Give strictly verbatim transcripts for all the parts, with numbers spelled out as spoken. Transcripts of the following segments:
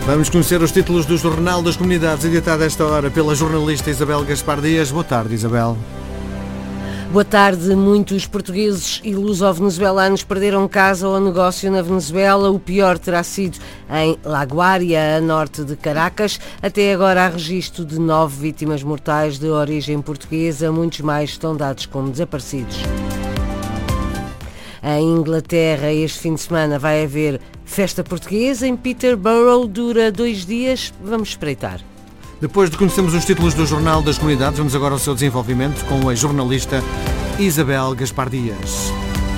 Vamos conhecer os títulos do Jornal das Comunidades, editado esta hora pela jornalista Isabel Gaspar Dias. Boa tarde, Isabel. Boa tarde. Muitos portugueses e luso-venezuelanos perderam casa ou negócio na Venezuela. O pior terá sido em Laguária, a norte de Caracas. Até agora há registro de nove vítimas mortais de origem portuguesa. Muitos mais estão dados como desaparecidos. Em Inglaterra, este fim de semana vai haver festa portuguesa em Peterborough. Dura dois dias. Vamos espreitar. Depois de conhecermos os títulos do Jornal das Comunidades, vamos agora ao seu desenvolvimento com a jornalista Isabel Gaspar Dias.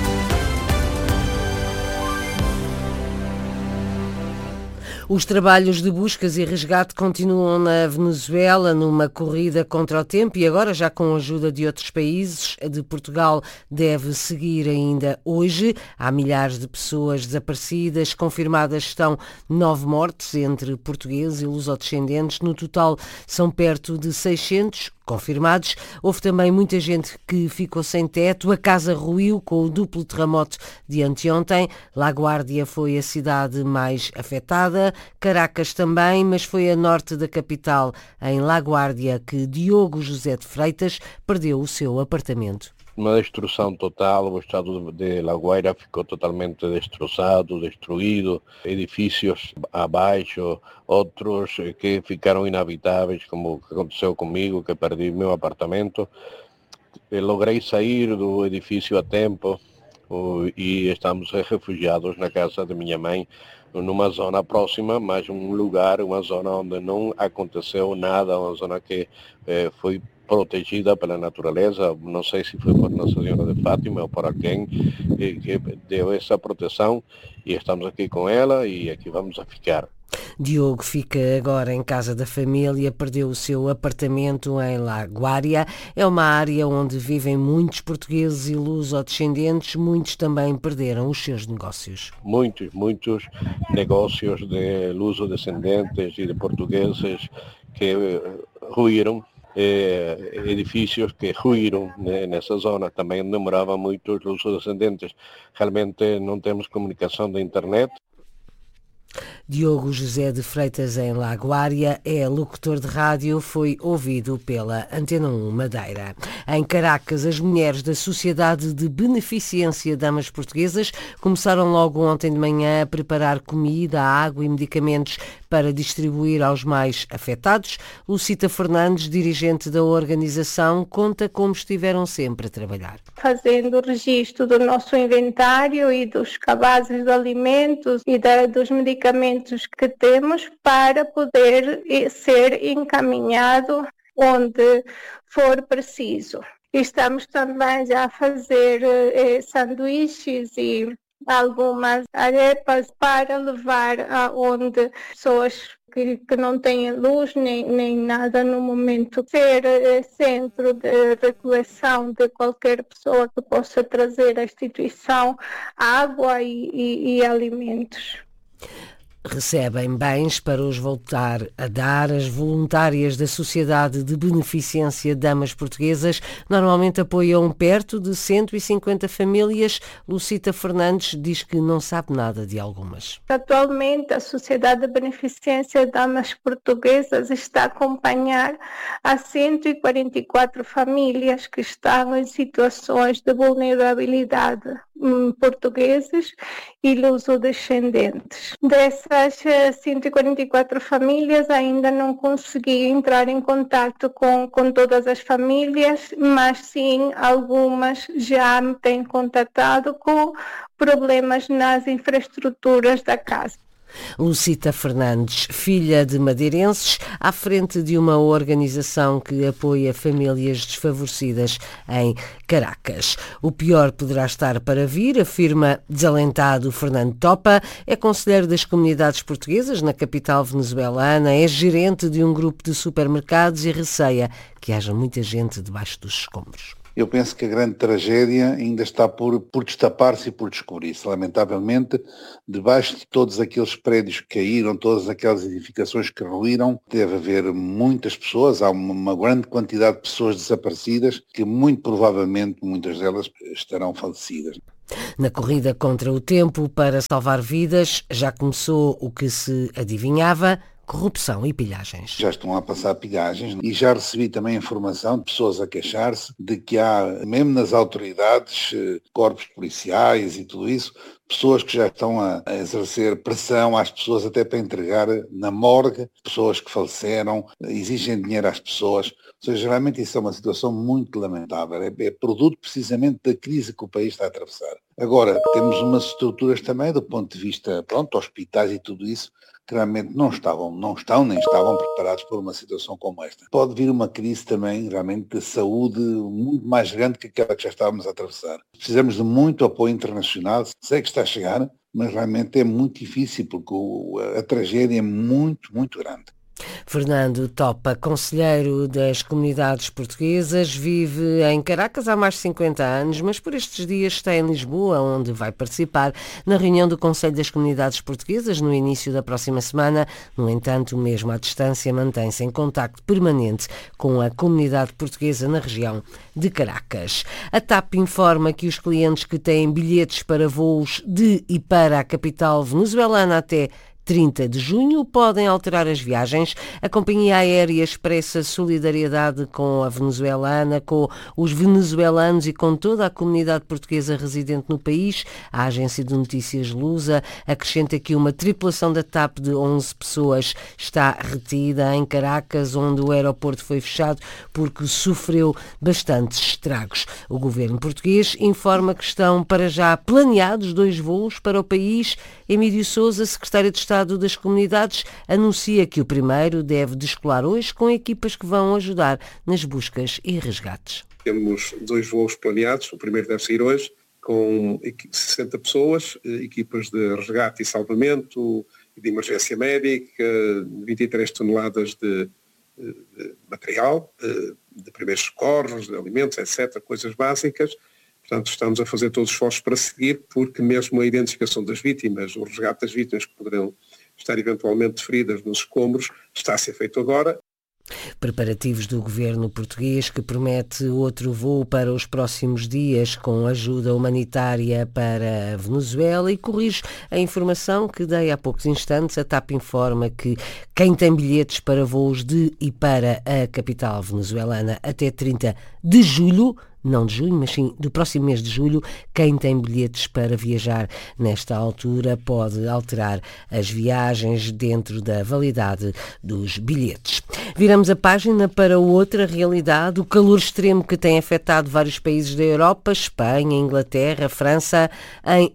Os trabalhos de buscas e resgate continuam na Venezuela numa corrida contra o tempo e agora já com a ajuda de outros países. A de Portugal deve seguir ainda hoje. Há milhares de pessoas desaparecidas. Confirmadas estão nove mortes entre portugueses e lusodescendentes. No total são perto de seiscentos confirmados. Houve também muita gente que ficou sem teto. A casa ruiu com o duplo terremoto de anteontem. Laguardia foi a cidade mais afetada. Caracas também, mas foi a norte da capital, em Laguardia, que Diogo José de Freitas perdeu o seu apartamento. Uma destruição total, o estado de La Guaira ficou totalmente destroçado, destruído, edifícios abaixo, outros que ficaram inabitáveis, como o que aconteceu comigo, que perdi meu apartamento. Logrei sair do edifício a tempo e estamos refugiados na casa de minha mãe, numa zona próxima, mas um lugar, uma zona onde não aconteceu nada, uma zona que eh, foi protegida pela natureza. Não sei se foi por Nossa Senhora de Fátima ou por alguém eh, que deu essa proteção, e estamos aqui com ela e aqui vamos a ficar. Diogo fica agora em casa da família, perdeu o seu apartamento em Laguária. É uma área onde vivem muitos portugueses e luso-descendentes. Muitos também perderam os seus negócios. Muitos, muitos negócios de luso-descendentes e de portugueses que ruíram. Eh, edifícios que ruíram, né, nessa zona. Também demoravam muitos luso-descendentes. Realmente não temos comunicação da internet. Diogo José de Freitas, em Laguária, é locutor de rádio, foi ouvido pela Antena um Madeira. Em Caracas, as mulheres da Sociedade de Beneficência Damas Portuguesas começaram logo ontem de manhã a preparar comida, água e medicamentos para distribuir aos mais afetados. Lucita Fernandes, dirigente da organização, conta como estiveram sempre a trabalhar. Fazendo o registro do nosso inventário e dos cabazes de alimentos e da, dos medicamentos que temos para poder ser encaminhado onde for preciso. Estamos também já a fazer eh, sanduíches e algumas arepas para levar aonde pessoas que, que não têm luz nem, nem nada no momento, ser eh, centro de recoleção de qualquer pessoa que possa trazer à instituição água e, e, e alimentos. Recebem bens para os voltar a dar. As voluntárias da Sociedade de Beneficência Damas Portuguesas normalmente apoiam perto de cento e cinquenta famílias. Lucita Fernandes diz que não sabe nada de algumas. Atualmente, a Sociedade de Beneficência Damas Portuguesas está a acompanhar a cento e quarenta e quatro famílias que estavam em situações de vulnerabilidade, hum, portugueses e luso-descendentes. Dessas cento e quarenta e quatro famílias, ainda não consegui entrar em contato com, com todas as famílias, mas sim algumas já me têm contatado com problemas nas infraestruturas da casa. Lucita Fernandes, filha de madeirenses, à frente de uma organização que apoia famílias desfavorecidas em Caracas. O pior poderá estar para vir, afirma desalentado Fernando Topa. É conselheiro das comunidades portuguesas na capital venezuelana, é gerente de um grupo de supermercados e receia que haja muita gente debaixo dos escombros. Eu penso que a grande tragédia ainda está por, por destapar-se e por descobrir-se. Lamentavelmente, debaixo de todos aqueles prédios que caíram, todas aquelas edificações que ruíram, deve haver muitas pessoas, há uma, uma grande quantidade de pessoas desaparecidas que muito provavelmente muitas delas estarão falecidas. Na corrida contra o tempo para salvar vidas, já começou o que se adivinhava: corrupção e pilhagens. Já estão a passar pilhagens e já recebi também informação de pessoas a queixar-se de que há, mesmo nas autoridades, corpos policiais e tudo isso, pessoas que já estão a, a exercer pressão às pessoas até para entregar na morgue, pessoas que faleceram, exigem dinheiro às pessoas. Ou seja, realmente isso é uma situação muito lamentável, é, é produto precisamente da crise que o país está a atravessar. Agora, temos umas estruturas também do ponto de vista, pronto, hospitais e tudo isso, que realmente não estavam, não estão nem estavam preparados por uma situação como esta. Pode vir uma crise também, realmente, de saúde muito mais grande que aquela que já estávamos a atravessar. Precisamos de muito apoio internacional, sei que está a chegar, mas realmente é muito difícil porque a tragédia é muito, muito grande. Fernando Topa, conselheiro das comunidades portuguesas, vive em Caracas há mais de cinquenta anos, mas por estes dias está em Lisboa, onde vai participar na reunião do Conselho das Comunidades Portuguesas no início da próxima semana. No entanto, mesmo à distância, mantém-se em contacto permanente com a comunidade portuguesa na região de Caracas. A TAP informa que os clientes que têm bilhetes para voos de e para a capital venezuelana até trinta de junho podem alterar as viagens. A companhia aérea expressa solidariedade com a venezuelana, com os venezuelanos e com toda a comunidade portuguesa residente no país. A agência de notícias Lusa acrescenta que uma tripulação da TAP de onze pessoas está retida em Caracas, onde o aeroporto foi fechado porque sofreu bastantes estragos. O governo português informa que estão para já planeados dois voos para o país. Emílio Sousa, secretário de Estado das Comunidades, anuncia que o primeiro deve descolar hoje com equipas que vão ajudar nas buscas e resgates. Temos dois voos planeados, o primeiro deve sair hoje, com sessenta pessoas, equipas de resgate e salvamento, de emergência médica, vinte e três toneladas de, de material, de primeiros socorros, de alimentos, etcétera, coisas básicas. Portanto, estamos a fazer todos os esforços para seguir, porque mesmo a identificação das vítimas, o resgate das vítimas que poderão estar eventualmente feridas nos escombros, está a ser feito agora. Preparativos do governo português, que promete outro voo para os próximos dias com ajuda humanitária para a Venezuela, e corrige a informação que dei há poucos instantes. A TAP informa que quem tem bilhetes para voos de e para a capital venezuelana até trinta de julho, não de junho, mas sim do próximo mês de julho, quem tem bilhetes para viajar nesta altura pode alterar as viagens dentro da validade dos bilhetes. Viramos a página para outra realidade: o calor extremo que tem afetado vários países da Europa, Espanha, Inglaterra, França. Em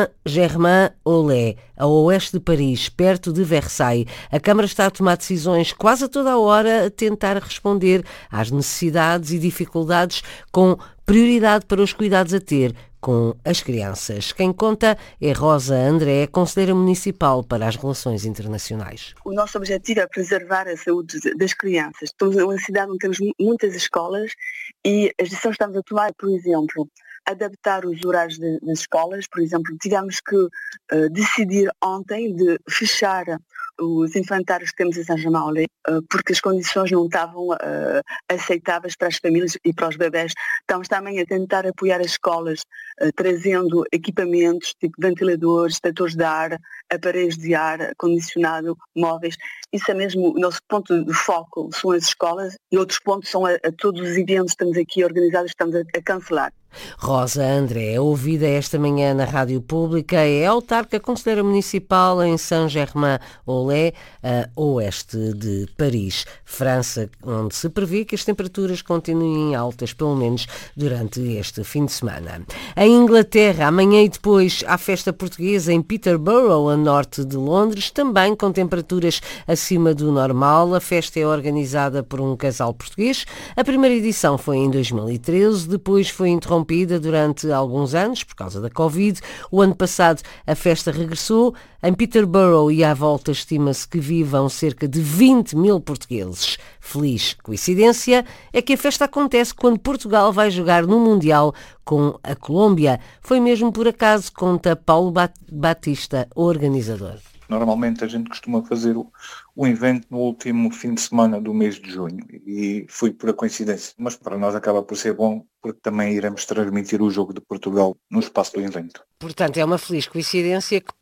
Saint-Germain-en-Laye, a oeste de Paris, perto de Versailles, a Câmara está a tomar decisões quase a toda a hora a tentar responder às necessidades e dificuldades, com prioridade para os cuidados a ter com as crianças. Quem conta é Rosa André, conselheira municipal para as relações internacionais. O nosso objetivo é preservar a saúde das crianças. Estamos numa cidade onde temos muitas escolas e as decisões que estamos a tomar, por exemplo, adaptar os horários de, das escolas. Por exemplo, tivemos que uh, decidir ontem de fechar os infantários que temos em Saint-Germain-en-Laye, uh, porque as condições não estavam uh, aceitáveis para as famílias e para os bebés. Estamos também a tentar apoiar as escolas, uh, trazendo equipamentos tipo ventiladores, detectores de ar, aparelhos de ar condicionado, móveis. Isso é mesmo o nosso ponto de foco, são as escolas, e outros pontos são a, a todos os eventos que estamos aqui organizados, estamos a, a cancelar. Rosa André, ouvida esta manhã na Rádio Pública, é autarca conselheira municipal em Saint-Germain-en-Laye, a oeste de Paris, França, onde se prevê que as temperaturas continuem altas, pelo menos durante este fim de semana. Em Inglaterra, amanhã e depois, há festa portuguesa em Peterborough, a norte de Londres, também com temperaturas acima do normal. A festa é organizada por um casal português. A primeira edição foi em dois mil e treze, depois foi interrompida durante alguns anos por causa da Covid. O ano passado a festa regressou. Em Peterborough e à volta estima-se que vivam cerca de vinte mil portugueses. Feliz coincidência é que a festa acontece quando Portugal vai jogar no Mundial com a Colômbia. Foi mesmo por acaso, conta Paulo Batista, o organizador. Normalmente a gente costuma fazer o, o evento no último fim de semana do mês de junho e foi por coincidência, mas para nós acaba por ser bom porque também iremos transmitir o jogo de Portugal no espaço do evento. Portanto, é uma feliz coincidência que